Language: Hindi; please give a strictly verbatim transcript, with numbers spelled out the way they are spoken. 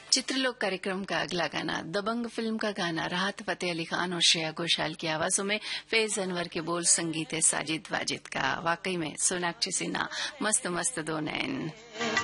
चित्रलोक कार्यक्रम का अगला गाना दबंग फिल्म का गाना राहत फतेह अली खान और श्रेया घोषाल की आवाजों में फैज अनवर के बोल, संगीत है साजिद वाजिद का। वाकई में सोनाक्षी सिन्हा मस्त मस्त दो नैन।